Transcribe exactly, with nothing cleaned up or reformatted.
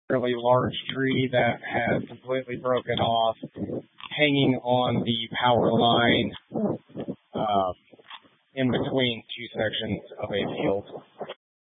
fairly large tree that has completely broken off, hanging on the power line uh, in between two sections of a field.